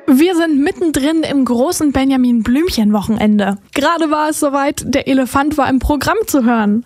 Wir sind mittendrin im großen Benjamin Blümchen-Wochenende. Gerade war es soweit, der Elefant war im Programm zu hören.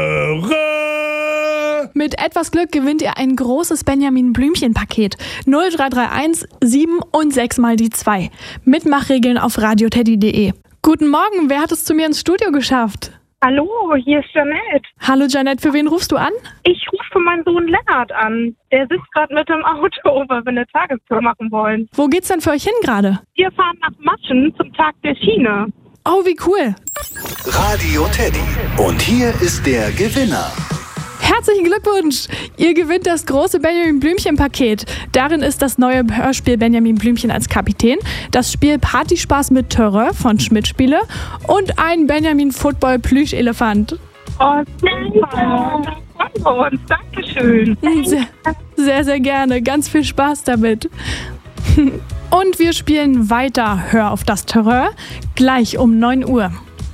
Töre! Mit etwas Glück gewinnt ihr ein großes Benjamin Blümchen-Paket. 0331 7 und 6 mal die 2. Mitmachregeln auf radioteddy.de. Guten Morgen, wer hat es zu mir ins Studio geschafft? Hallo, hier ist Janette. Hallo Janette, für wen rufst du an? Ich rufe für meinen Sohn Lennart an. Der sitzt gerade mit dem Auto, weil wir eine Tagestour machen wollen. Wo geht's denn für euch hin gerade? Wir fahren nach Maschen zum Tag der Schiene. Oh, wie cool. Radio Teddy. Und hier ist der Gewinner. Herzlichen Glückwunsch! Ihr gewinnt das große Benjamin Blümchen-Paket. Darin ist das neue Hörspiel Benjamin Blümchen als Kapitän, das Spiel Partyspaß mit Töre von Schmidt Spiele und ein Benjamin Football Plüschelefant. Oh, super. Das freuen wir uns. Dankeschön. Sehr, sehr gerne. Ganz viel Spaß damit. Und wir spielen weiter Hör auf das Terror, gleich um 9 Uhr.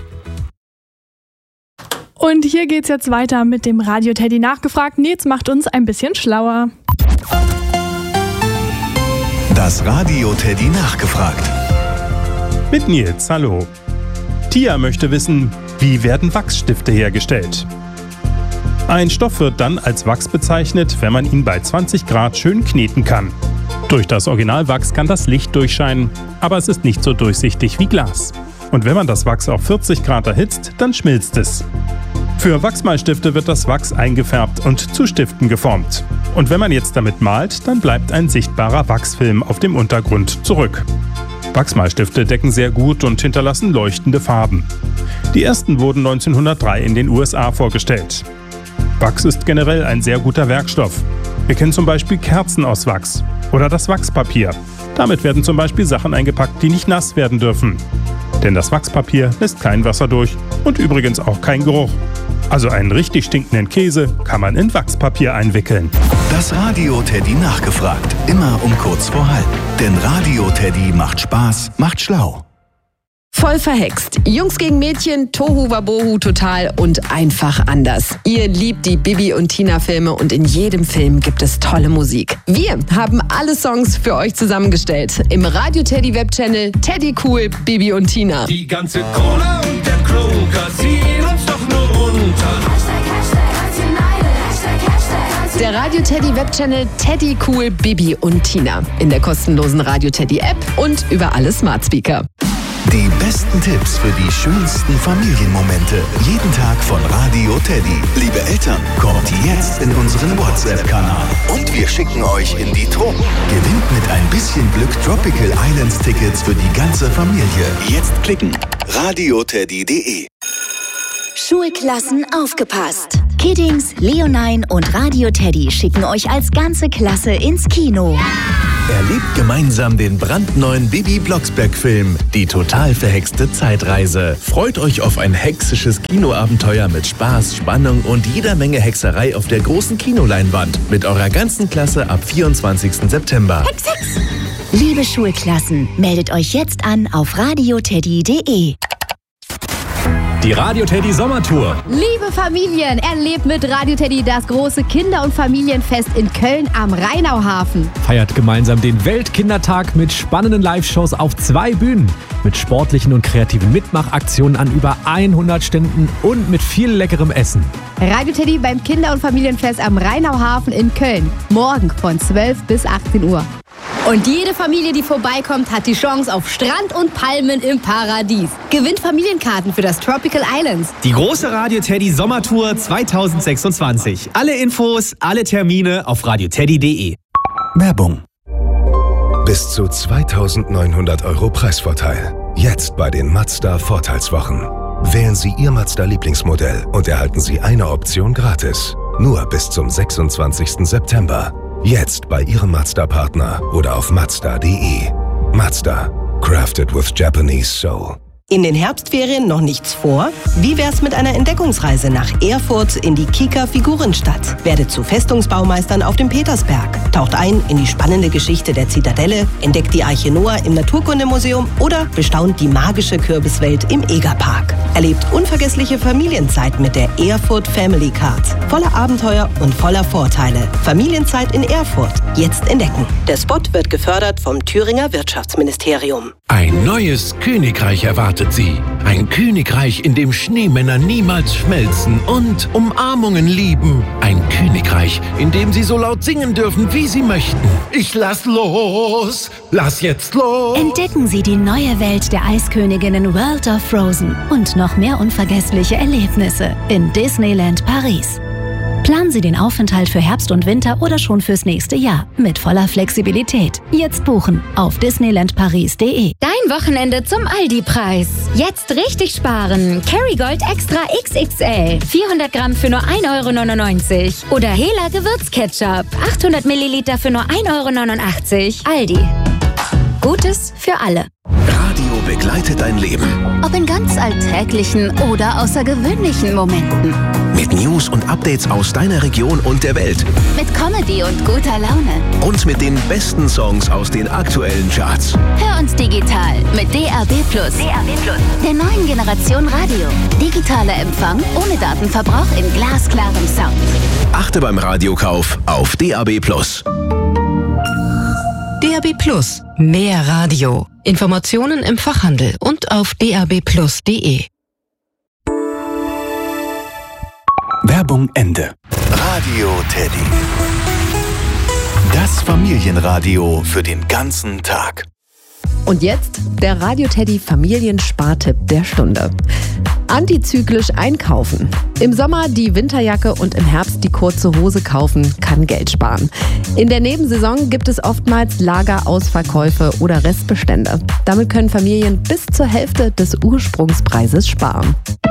Und hier geht's jetzt weiter mit dem Radio Teddy nachgefragt. Nils macht uns ein bisschen schlauer. Das Radio Teddy nachgefragt. Mit Nils, hallo. Tia möchte wissen, wie werden Wachsstifte hergestellt? Ein Stoff wird dann als Wachs bezeichnet, wenn man ihn bei 20 Grad schön kneten kann. Durch das Originalwachs kann das Licht durchscheinen, aber es ist nicht so durchsichtig wie Glas. Und wenn man das Wachs auf 40 Grad erhitzt, dann schmilzt es. Für Wachsmalstifte wird das Wachs eingefärbt und zu Stiften geformt. Und wenn man jetzt damit malt, dann bleibt ein sichtbarer Wachsfilm auf dem Untergrund zurück. Wachsmalstifte decken sehr gut und hinterlassen leuchtende Farben. Die ersten wurden 1903 in den USA vorgestellt. Wachs ist generell ein sehr guter Werkstoff. Wir kennen zum Beispiel Kerzen aus Wachs oder das Wachspapier. Damit werden zum Beispiel Sachen eingepackt, die nicht nass werden dürfen. Denn das Wachspapier lässt kein Wasser durch und übrigens auch keinen Geruch. Also einen richtig stinkenden Käse kann man in Wachspapier einwickeln. Das Radio Teddy nachgefragt. Immer um kurz vor halb. Denn Radio Teddy macht Spaß, macht schlau. Voll verhext. Jungs gegen Mädchen, Tohu Wabohu total und einfach anders. Ihr liebt die Bibi und Tina Filme und in jedem Film gibt es tolle Musik. Wir haben alle Songs für euch zusammengestellt. Im Radio Teddy Webchannel Teddy Cool, Bibi und Tina. Die ganze Cola und der Kroger ziehen uns doch nur runter. Der Radio Teddy Webchannel Teddy Cool, Bibi und Tina. In der kostenlosen Radio Teddy App und über alle Smart Speaker. Die besten Tipps für die schönsten Familienmomente. Jeden Tag von Radio Teddy. Liebe Eltern, kommt jetzt in unseren WhatsApp-Kanal. Und wir schicken euch in die Truppe. Gewinnt mit ein bisschen Glück Tropical Islands Tickets für die ganze Familie. Jetzt klicken. radioteddy.de. Schulklassen aufgepasst. Kiddings, Leonine und Radio Teddy schicken euch als ganze Klasse ins Kino. Erlebt gemeinsam den brandneuen Bibi Blocksberg-Film Die total verhexte Zeitreise. Freut euch auf ein hexisches Kinoabenteuer mit Spaß, Spannung und jeder Menge Hexerei auf der großen Kinoleinwand mit eurer ganzen Klasse ab 24. September. Hex, Hex! Liebe Schulklassen, meldet euch jetzt an auf radioteddy.de. Die Radio Teddy Sommertour. Liebe Familien, erlebt mit Radio Teddy das große Kinder- und Familienfest in Köln am Rheinauhafen. Feiert gemeinsam den Weltkindertag mit spannenden Live-Shows auf 2 Bühnen. Mit sportlichen und kreativen Mitmachaktionen an über 100 Ständen und mit viel leckerem Essen. Radio Teddy beim Kinder- und Familienfest am Rheinauhafen in Köln. Morgen von 12 bis 18 Uhr. Und jede Familie, die vorbeikommt, hat die Chance auf Strand und Palmen im Paradies. Gewinnt Familienkarten für das Tropical Islands. Die große Radio Teddy Sommertour 2026. Alle Infos, alle Termine auf radioteddy.de. Werbung. Bis zu 2.900 € Preisvorteil. Jetzt bei den Mazda Vorteilswochen. Wählen Sie Ihr Mazda-Lieblingsmodell und erhalten Sie eine Option gratis. Nur bis zum 26. September. Jetzt bei Ihrem Mazda-Partner oder auf Mazda.de. Mazda. Crafted with Japanese Soul. In den Herbstferien noch nichts vor? Wie wär's mit einer Entdeckungsreise nach Erfurt in die Kika-Figurenstadt? Werdet zu Festungsbaumeistern auf dem Petersberg. Taucht ein in die spannende Geschichte der Zitadelle, entdeckt die Arche Noah im Naturkundemuseum oder bestaunt die magische Kürbiswelt im Egerpark. Erlebt unvergessliche Familienzeit mit der Erfurt Family Card. Voller Abenteuer und voller Vorteile. Familienzeit in Erfurt. Jetzt entdecken. Der Spot wird gefördert vom Thüringer Wirtschaftsministerium. Ein neues Königreich erwartet Sie. Ein Königreich, in dem Schneemänner niemals schmelzen und Umarmungen lieben. Ein Königreich, in dem Sie so laut singen dürfen, wie Sie möchten. Ich lass los! Lass jetzt los! Entdecken Sie die neue Welt der Eisköniginnen World of Frozen und noch mehr unvergessliche Erlebnisse in Disneyland Paris. Planen Sie den Aufenthalt für Herbst und Winter oder schon fürs nächste Jahr mit voller Flexibilität. Jetzt buchen auf disneylandparis.de. Dein Wochenende zum Aldi-Preis. Jetzt richtig sparen. Kerrygold Extra XXL. 400 Gramm für nur 1,99 €. Oder Hela Gewürzketchup. 800 Milliliter für nur 1,89 €. Aldi. Gutes für alle. Radio begleitet dein Leben. Ob in ganz alltäglichen oder außergewöhnlichen Momenten. Mit News und Updates aus deiner Region und der Welt. Mit Comedy und guter Laune. Und mit den besten Songs aus den aktuellen Charts. Hör uns digital mit DAB+. Der neuen Generation Radio. Digitaler Empfang ohne Datenverbrauch in glasklarem Sound. Achte beim Radiokauf auf DAB+. DAB+, mehr Radio. Informationen im Fachhandel und auf dabplus.de. Werbung Ende. Radio Teddy. Das Familienradio für den ganzen Tag. Und jetzt der Radio Teddy Familienspartipp der Stunde. Antizyklisch einkaufen. Im Sommer die Winterjacke und im Herbst die kurze Hose kaufen kann Geld sparen. In der Nebensaison gibt es oftmals Lagerausverkäufe oder Restbestände. Damit können Familien bis zur Hälfte des Ursprungspreises sparen.